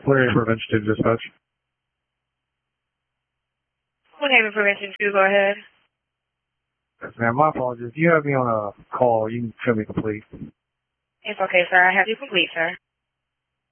Flurry Prevention to dispatch. What name of prevention to go ahead? Yes, ma'am. My apologies. If you have me on a call, you can show me complete. It's okay, sir. I have you complete, sir.